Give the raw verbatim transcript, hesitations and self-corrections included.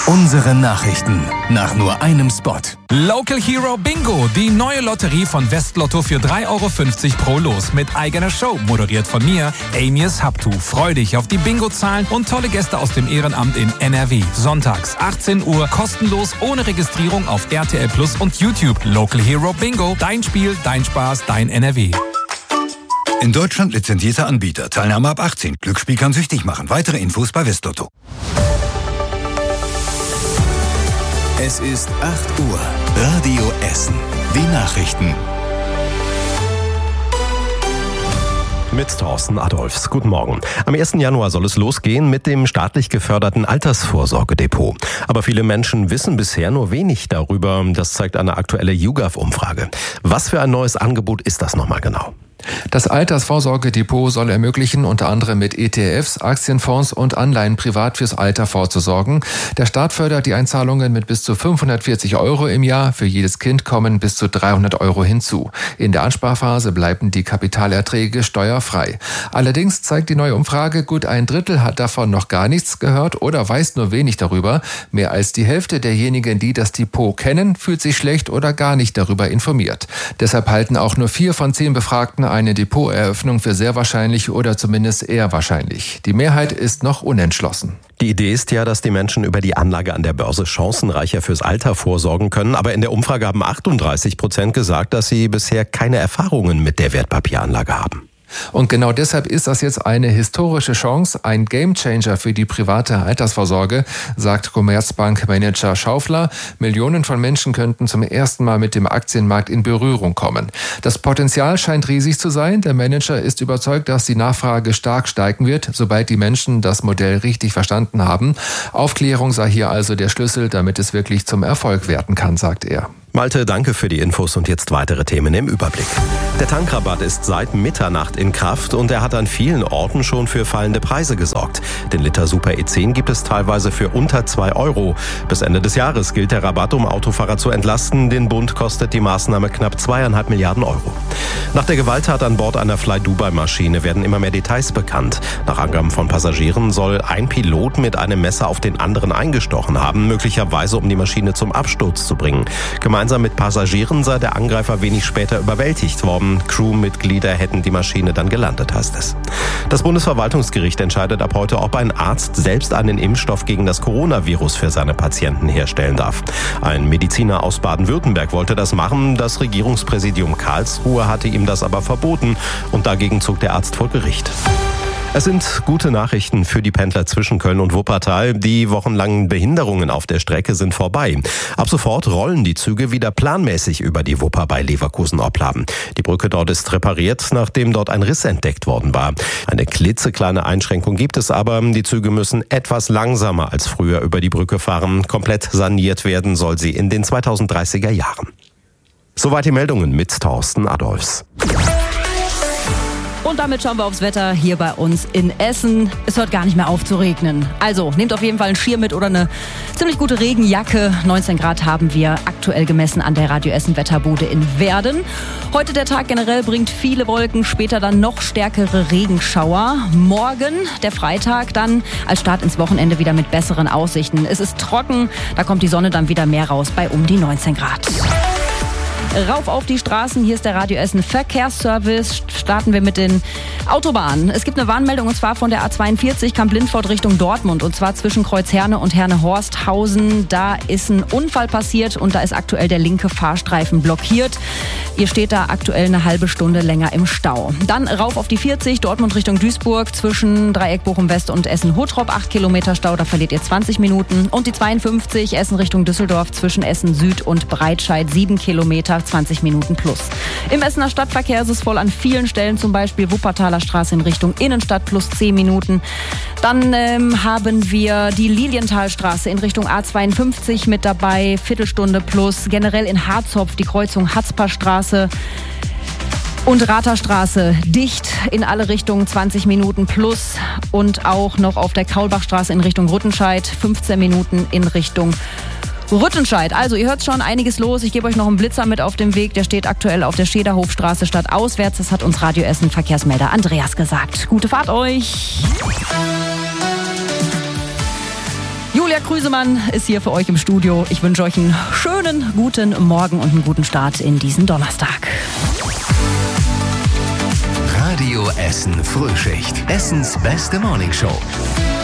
Unsere Nachrichten nach nur einem Spot. Local Hero Bingo, die neue Lotterie von Westlotto für drei Euro fünfzig pro Los mit eigener Show, moderiert von mir, Amias Habtu. Freu dich auf die Bingo-Zahlen und tolle Gäste aus dem Ehrenamt in N R W. Sonntags achtzehn Uhr, kostenlos, ohne Registrierung auf R T L Plus und YouTube. Local Hero Bingo, dein Spiel, dein Spaß, dein N R W. In Deutschland lizenzierter Anbieter. Teilnahme ab achtzehn. Glücksspiel kann süchtig machen. Weitere Infos bei Westlotto. Es ist acht Uhr. Radio Essen. Die Nachrichten. Mit Thorsten Adolfs. Guten Morgen. Am ersten Januar soll es losgehen mit dem staatlich geförderten Altersvorsorgedepot. Aber viele Menschen wissen bisher nur wenig darüber. Das zeigt eine aktuelle YouGov-Umfrage. Was für ein neues Angebot ist das nochmal genau? Das Altersvorsorgedepot soll ermöglichen, unter anderem mit E T Fs, Aktienfonds und Anleihen privat fürs Alter vorzusorgen. Der Staat fördert die Einzahlungen mit bis zu fünfhundertvierzig Euro im Jahr. Für jedes Kind kommen bis zu dreihundert Euro hinzu. In der Ansparphase bleiben die Kapitalerträge steuerfrei. Allerdings zeigt die neue Umfrage, gut ein Drittel hat davon noch gar nichts gehört oder weiß nur wenig darüber. Mehr als die Hälfte derjenigen, die das Depot kennen, fühlt sich schlecht oder gar nicht darüber informiert. Deshalb halten auch nur vier von zehn Befragten eine Depoteröffnung für sehr wahrscheinlich oder zumindest eher wahrscheinlich. Die Mehrheit ist noch unentschlossen. Die Idee ist ja, dass die Menschen über die Anlage an der Börse chancenreicher fürs Alter vorsorgen können. Aber in der Umfrage haben achtunddreißig Prozent gesagt, dass sie bisher keine Erfahrungen mit der Wertpapieranlage haben. Und genau deshalb ist das jetzt eine historische Chance, ein Gamechanger für die private Altersvorsorge, sagt Commerzbank-Manager Schaufler. Millionen von Menschen könnten zum ersten Mal mit dem Aktienmarkt in Berührung kommen. Das Potenzial scheint riesig zu sein. Der Manager ist überzeugt, dass die Nachfrage stark steigen wird, sobald die Menschen das Modell richtig verstanden haben. Aufklärung sei hier also der Schlüssel, damit es wirklich zum Erfolg werden kann, sagt er. Malte, danke für die Infos und jetzt weitere Themen im Überblick. Der Tankrabatt ist seit Mitternacht in Kraft und er hat an vielen Orten schon für fallende Preise gesorgt. Den Liter Super E zehn gibt es teilweise für unter zwei Euro. Bis Ende des Jahres gilt der Rabatt, um Autofahrer zu entlasten. Den Bund kostet die Maßnahme knapp zweieinhalb Milliarden Euro. Nach der Gewalttat an Bord einer Fly-Dubai-Maschine werden immer mehr Details bekannt. Nach Angaben von Passagieren soll ein Pilot mit einem Messer auf den anderen eingestochen haben, möglicherweise um die Maschine zum Absturz zu bringen. Gemeinsam mit Passagieren sei der Angreifer wenig später überwältigt worden. Crewmitglieder hätten die Maschine dann gelandet, heißt es. Das Bundesverwaltungsgericht entscheidet ab heute, ob ein Arzt selbst einen Impfstoff gegen das Coronavirus für seine Patienten herstellen darf. Ein Mediziner aus Baden-Württemberg wollte das machen. Das Regierungspräsidium Karlsruhe hatte ihm das aber verboten und dagegen zog der Arzt vor Gericht. Es sind gute Nachrichten für die Pendler zwischen Köln und Wuppertal. Die wochenlangen Behinderungen auf der Strecke sind vorbei. Ab sofort rollen die Züge wieder planmäßig über die Wupper bei Leverkusen-Opladen. Die Brücke dort ist repariert, nachdem dort ein Riss entdeckt worden war. Eine klitzekleine Einschränkung gibt es aber. Die Züge müssen etwas langsamer als früher über die Brücke fahren. Komplett saniert werden soll sie in den zweitausenddreißiger Jahren. Soweit die Meldungen mit Thorsten Adolfs. Und damit schauen wir aufs Wetter hier bei uns in Essen. Es hört gar nicht mehr auf zu regnen. Also nehmt auf jeden Fall einen Schirm mit oder eine ziemlich gute Regenjacke. neunzehn Grad haben wir aktuell gemessen an der Radio Essen Wetterbude in Werden. Heute der Tag generell bringt viele Wolken, später dann noch stärkere Regenschauer. Morgen, der Freitag, dann als Start ins Wochenende wieder mit besseren Aussichten. Es ist trocken, da kommt die Sonne dann wieder mehr raus bei um die neunzehn Grad. Rauf auf die Straßen, hier ist der Radio Essen Verkehrsservice. Starten wir mit den Autobahnen. Es gibt eine Warnmeldung und zwar von der A zweiundvierzig Kamp-Lindfort Richtung Dortmund und zwar zwischen Kreuzherne und Herne-Horsthausen. Da ist ein Unfall passiert und da ist aktuell der linke Fahrstreifen blockiert. Ihr steht da aktuell eine halbe Stunde länger im Stau. Dann rauf auf die vierzig, Dortmund Richtung Duisburg zwischen Dreieck Bochum-West und Essen-Huttrop. acht Kilometer Stau, da verliert ihr zwanzig Minuten. Und die zweiundfünfzig, Essen Richtung Düsseldorf zwischen Essen-Süd und Breitscheid, sieben Kilometer, zwanzig Minuten plus. Im Essener Stadtverkehr ist es voll an vielen Stellen, zum Beispiel Wuppertaler Straße in Richtung Innenstadt plus zehn Minuten. Dann ähm, haben wir die Lilienthalstraße in Richtung A zweiundfünfzig mit dabei, Viertelstunde plus. Generell in Harzopf die Kreuzung Hatzperstraße und Ratherstraße dicht in alle Richtungen, zwanzig Minuten plus. Und auch noch auf der Kaulbachstraße in Richtung Rüttenscheid, fünfzehn Minuten in Richtung Rüttenscheid. Also ihr hört schon, einiges los. Ich gebe euch noch einen Blitzer mit auf dem Weg. Der steht aktuell auf der Schederhofstraße stadtauswärts. Das hat uns Radio Essen Verkehrsmelder Andreas gesagt. Gute Fahrt euch! Julia Krüsemann ist hier für euch im Studio. Ich wünsche euch einen schönen, guten Morgen und einen guten Start in diesen Donnerstag. Radio Essen Frühschicht. Essens beste Morningshow.